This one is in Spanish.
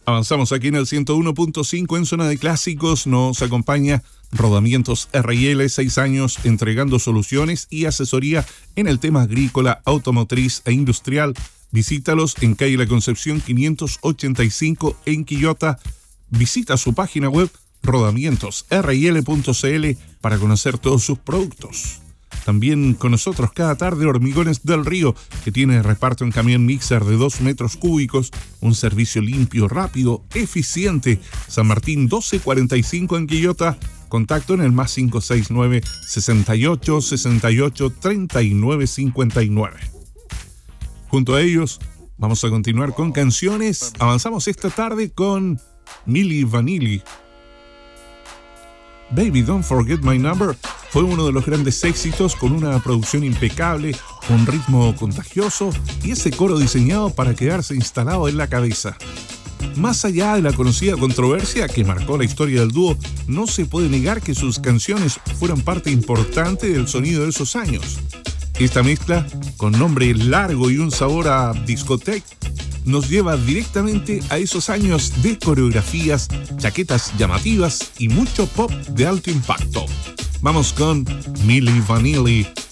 Avanzamos aquí en el 101.5 en Zona de Clásicos. Nos acompaña Rodamientos R&L, 6 años entregando soluciones y asesoría en el tema agrícola, automotriz e industrial. Visítalos en calle La Concepción 585 en Quillota. Visita su página web rodamientosrl.cl para conocer todos sus productos. También con nosotros cada tarde Hormigones del Río, que tiene reparto en camión mixer de 2 metros cúbicos, un servicio limpio, rápido, eficiente. San Martín 1245 en Quillota. Contacto en el más 569 68 68 39 59. Junto a ellos vamos a continuar con canciones. Avanzamos esta tarde con Milli Vanilli. Baby Don't Forget My Number fue uno de los grandes éxitos, con una producción impecable, un ritmo contagioso y ese coro diseñado para quedarse instalado en la cabeza. Más allá de la conocida controversia que marcó la historia del dúo, no se puede negar que sus canciones fueron parte importante del sonido de esos años. Esta mezcla, con nombre largo y un sabor a discoteca, nos lleva directamente a esos años de coreografías, chaquetas llamativas y mucho pop de alto impacto. Vamos con Milli Vanilli.